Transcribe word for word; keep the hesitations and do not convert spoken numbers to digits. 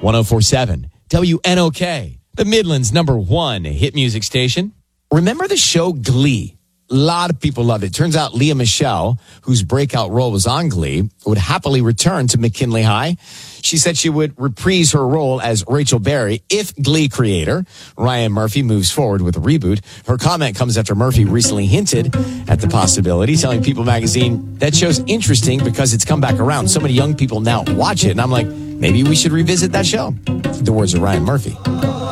one oh four point seven W N O K, the Midland's number one hit music station. Remember the show Glee? A lot of people loved it. Turns out Leah Michelle, whose breakout role was on Glee, would happily return to McKinley High. She said she would reprise her role as Rachel Berry if Glee creator Ryan Murphy moves forward with a reboot. Her comment comes after Murphy recently hinted at the possibility, telling People magazine that show's interesting because it's come back around. So many young people now watch it, and I'm like, maybe we should revisit that show. The words of Ryan Murphy.